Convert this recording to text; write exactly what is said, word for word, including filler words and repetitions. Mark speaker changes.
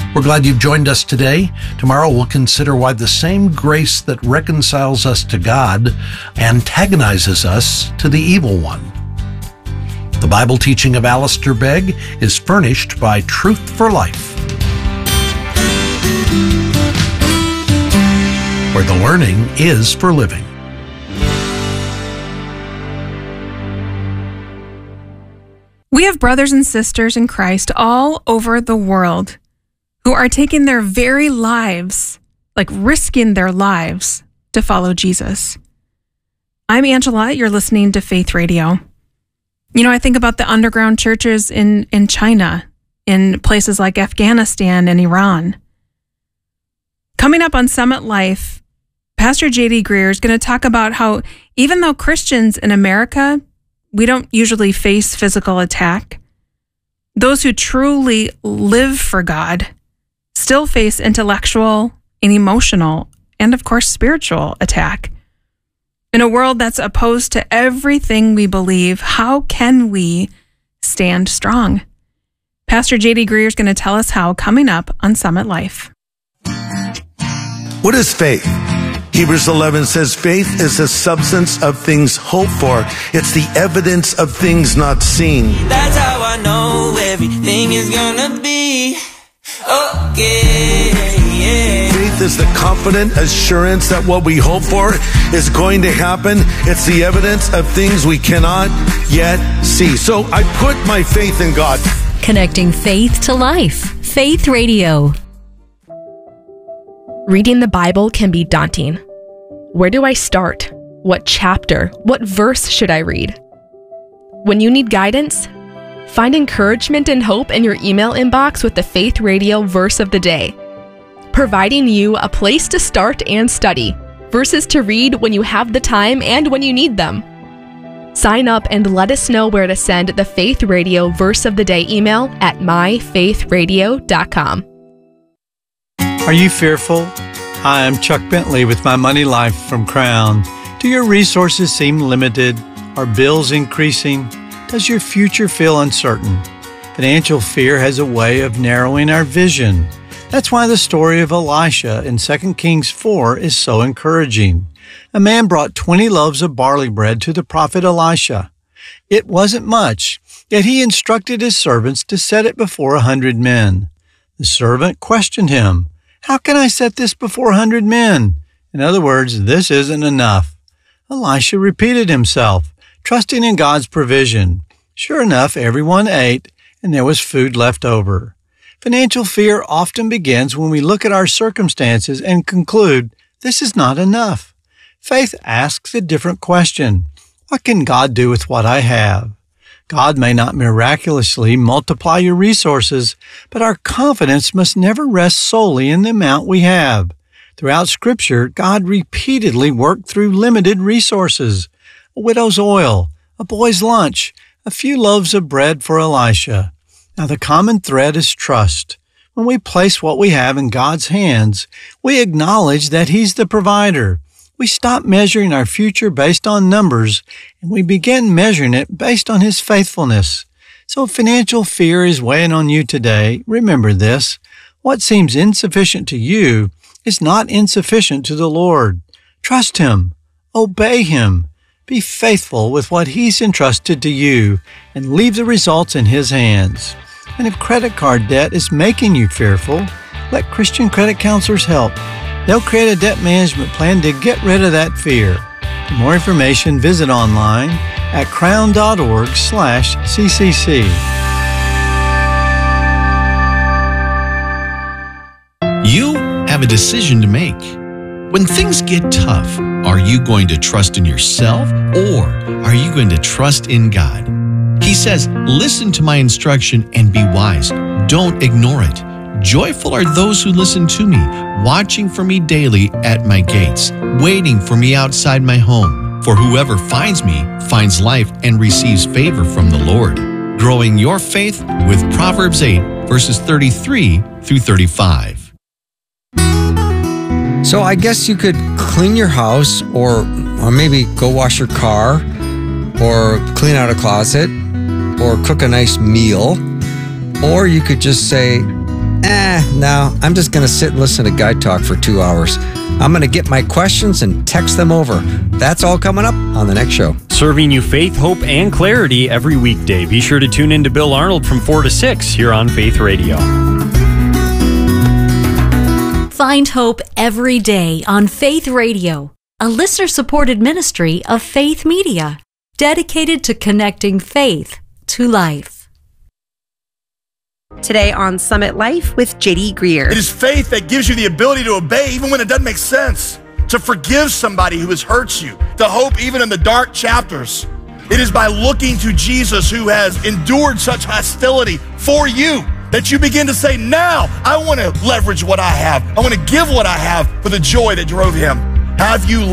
Speaker 1: We're glad you've joined us today. Tomorrow we'll consider why the same grace that reconciles us to God antagonizes us to the evil one. The Bible teaching of Alistair Begg is furnished by Truth for Life, where the learning is for living.
Speaker 2: We have brothers and sisters in Christ all over the world who are taking their very lives, like risking their lives, to follow Jesus. I'm Angela. You're listening to Faith Radio. You know, I think about the underground churches in, in China, in places like Afghanistan and Iran. Coming up on Summit Life, Pastor J D Greear is going to talk about how even though Christians in America, we don't usually face physical attack, those who truly live for God still face intellectual and emotional and, of course, spiritual attack. In a world that's opposed to everything we believe, how can we stand strong? Pastor J D Greear is going to tell us how coming up on Summit Life.
Speaker 3: What is faith? Hebrews eleven says faith is the substance of things hoped for. It's the evidence of things not seen.
Speaker 4: That's how I know everything is gonna be okay. Yeah.
Speaker 3: Faith is the confident assurance that what we hope for is going to happen. It's the evidence of things we cannot yet see. So I put my faith in God.
Speaker 5: Connecting faith to life. Faith Radio.
Speaker 6: Reading the Bible can be daunting. Where do I start? What chapter? What verse should I read? When you need guidance, find encouragement and hope in your email inbox with the Faith Radio Verse of the Day, providing you a place to start and study, verses to read when you have the time and when you need them. Sign up and let us know where to send the Faith Radio Verse of the Day email at my faith radio dot com.
Speaker 7: Are you fearful? Hi, I'm Chuck Bentley with My Money Life from Crown. Do your resources seem limited? Are bills increasing? Does your future feel uncertain? Financial fear has a way of narrowing our vision. That's why the story of Elisha in Second Kings four is so encouraging. A man brought twenty loaves of barley bread to the prophet Elisha. It wasn't much, yet he instructed his servants to set it before a hundred men. The servant questioned him. How can I set this before a hundred men? In other words, this isn't enough. Elisha repeated himself, trusting in God's provision. Sure enough, everyone ate, and there was food left over. Financial fear often begins when we look at our circumstances and conclude, this is not enough. Faith asks a different question. What can God do with what I have? God may not miraculously multiply your resources, but our confidence must never rest solely in the amount we have. Throughout Scripture, God repeatedly worked through limited resources. A widow's oil, a boy's lunch, a few loaves of bread for Elisha. Now the common thread is trust. When we place what we have in God's hands, we acknowledge that He's the provider. We stop measuring our future based on numbers, and we begin measuring it based on His faithfulness. So if financial fear is weighing on you today, remember this. What seems insufficient to you is not insufficient to the Lord. Trust Him. Obey Him. Be faithful with what He's entrusted to you, and leave the results in His hands. And if credit card debt is making you fearful, let Christian credit counselors help. They'll create a debt management plan to get rid of that fear. For more information, visit online at crown.org slash ccc.
Speaker 8: You have a decision to make. When things get tough, are you going to trust in yourself or are you going to trust in God? He says, listen to my instruction and be wise. Don't ignore it. Joyful are those who listen to me, watching for me daily at my gates, waiting for me outside my home. For whoever finds me finds life and receives favor from the Lord. Growing your faith with Proverbs eight, verses thirty-three through thirty-five.
Speaker 9: So I guess you could clean your house or, or maybe go wash your car or clean out a closet or cook a nice meal. Or you could just say, eh, no, I'm just going to sit and listen to guy talk for two hours. I'm going to get my questions and text them over. That's all coming up on the next show.
Speaker 10: Serving you faith, hope, and clarity every weekday. Be sure to tune in to Bill Arnold from four to six here on Faith Radio.
Speaker 5: Find hope every day on Faith Radio, a listener-supported ministry of Faith Media, dedicated to connecting faith to life.
Speaker 11: Today on Summit Life with J D Greer.
Speaker 12: It is faith that gives you the ability to obey even when it doesn't make sense, to forgive somebody who has hurt you, to hope even in the dark chapters. It is by looking to Jesus, who has endured such hostility for you, that you begin to say, now I want to leverage what I have. I want to give what I have for the joy that drove him. Have you